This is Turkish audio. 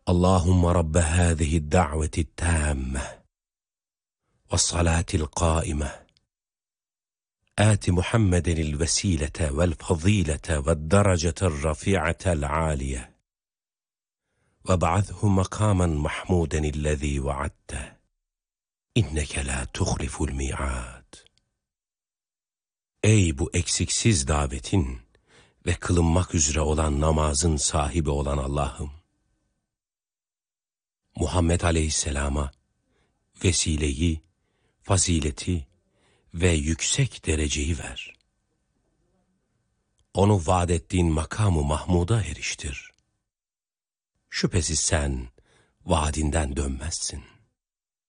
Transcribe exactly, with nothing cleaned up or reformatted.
اللهم رب هذه الدعوة التامة والصلاة القائمة آت محمد الوسيلة والفضيلة والدرجة الرفيعة العالية وابعثه مقاما محمودا الذي وعدته إنك لا تخلف الميعاد. Ey bu eksiksiz davetin ve kılınmak üzere olan namazın sahibi olan Allah'ım, Muhammed Aleyhisselam'a vesileyi, fazileti ve yüksek dereceyi ver. Onu vaad ettiğin makamı Mahmud'a eriştir. Şüphesiz sen vaadinden dönmezsin.